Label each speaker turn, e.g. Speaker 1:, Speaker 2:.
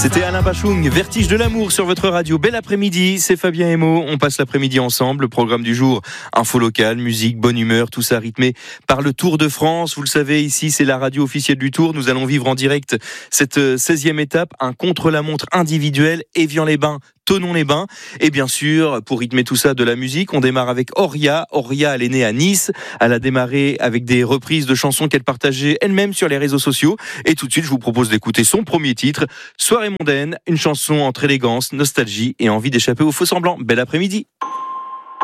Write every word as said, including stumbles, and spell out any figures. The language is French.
Speaker 1: C'était Alain Bachung, Vertige de l'amour sur votre radio. Bel après-midi, c'est Fabien Emo. On passe l'après-midi ensemble. Le programme du jour, info locale, musique, bonne humeur, tout ça rythmé par le Tour de France. Vous le savez, ici, c'est la radio officielle du Tour. Nous allons vivre en direct cette seizième étape, un contre-la-montre individuel, Évian-les-Bains. Thonon-les-Bains. Et bien sûr, pour rythmer tout ça, de la musique, on démarre avec Auria. Auria, elle est née à Nice. Elle a démarré avec des reprises de chansons qu'elle partageait elle-même sur les réseaux sociaux. Et tout de suite, je vous propose d'écouter son premier titre, Soirée mondaine, une chanson entre élégance, nostalgie et envie d'échapper aux faux semblants. Bel après-midi.